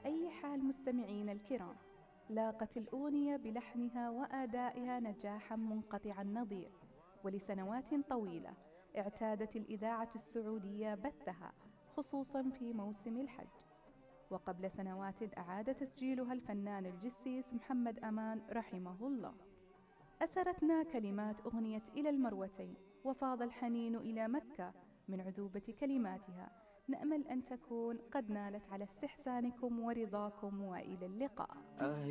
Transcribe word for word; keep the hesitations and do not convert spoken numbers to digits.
أي حال مستمعين الكرام، لاقت الأغنية بلحنها وأدائها نجاحاً منقطع النظير، ولسنوات طويلة اعتادت الإذاعة السعودية بثها خصوصاً في موسم الحج. وقبل سنوات أعاد تسجيلها الفنان الجسيس محمد أمان رحمه الله. أسرتنا كلمات أغنية إلى المروتين، وفاض الحنين إلى مكة من عذوبة كلماتها. نأمل أن تكون قد نالت على استحسانكم ورضاكم، وإلى اللقاء.